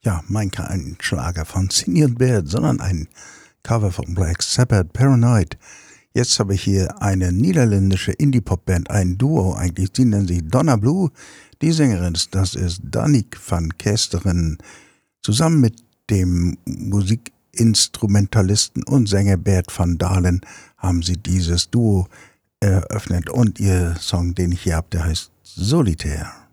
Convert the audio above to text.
Ja, mein kein Schlager von Cindy und Baird, sondern ein Cover von Black Sabbath, Paranoid. Jetzt habe ich hier eine niederländische Indie-Pop-Band, ein Duo eigentlich, die nennen sich Donna Blue. Die Sängerin, das ist Danique van Kesteren. Zusammen mit dem Musikinstrumentalisten und Sänger Bert van Dalen haben sie dieses Duo eröffnet. Und ihr Song, den ich hier habe, der heißt Solitaire.